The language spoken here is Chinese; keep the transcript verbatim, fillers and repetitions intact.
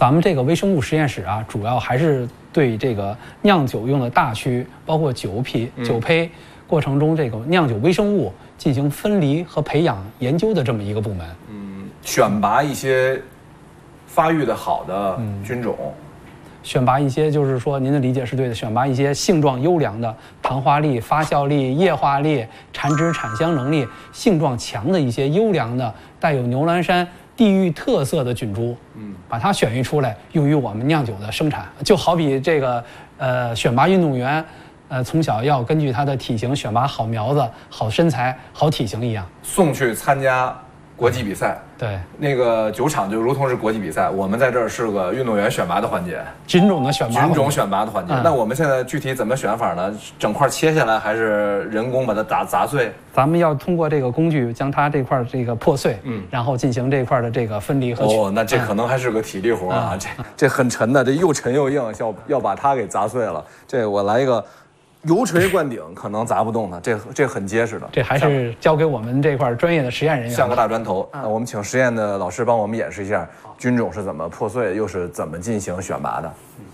咱们这个微生物实验室啊，主要还是对这个酿酒用的大曲，包括酒坯、酒胚过程中这个酿酒微生物进行分离和培养研究的这么一个部门。 嗯，选拔一些发育的好的菌种。嗯， 选拔一些，就是说您的理解是对的，选拔一些性状优良的、糖化力、发酵力、液化力、产脂产香能力、性状强的一些优良的、带有牛栏山地域特色的菌株，嗯，把它选育出来，用于我们酿酒的生产。就好比这个呃，选拔运动员，呃，从小要根据他的体型选拔好苗子、好身材、好体型一样， 送去参加国际比赛。 对， 那个酒厂就如同是国际比赛，我们在这儿是个运动员选拔的环节， 菌种的选拔， 菌种选拔的环节。嗯、那我们现在具体怎么选法呢？整块切下来，还是人工把它打砸碎？ 咱们要通过这个工具将它这块这个破碎，嗯，然后进行这块的这个分离和取。 哦，那这可能还是个体力活啊，嗯、这这很沉的，这又沉又硬，要要把它给砸碎了。这我来一个。油锤灌顶可能砸不动它，这这很结实的。 这还是交给我们这块专业的实验人员。 像个大砖头。那我们请实验的老师帮我们演示一下菌种是怎么破碎，又是怎么进行选拔的。